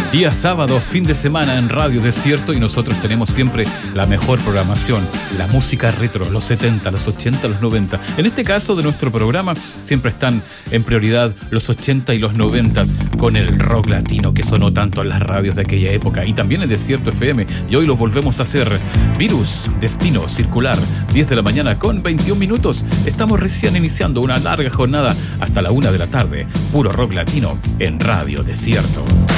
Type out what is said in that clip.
Día sábado, fin de semana en Radio Desierto, y nosotros tenemos siempre la mejor programación, la música retro, los 70, los 80, los 90. En este caso de nuestro programa siempre están en prioridad los 80 y los 90 con el rock latino que sonó tanto en las radios de aquella época y también en Desierto FM, y hoy lo volvemos a hacer. Virus, Destino Circular, 10 de la mañana con 21 minutos. Estamos recién iniciando una larga jornada hasta la 1 de la tarde. Puro rock latino en Radio Desierto.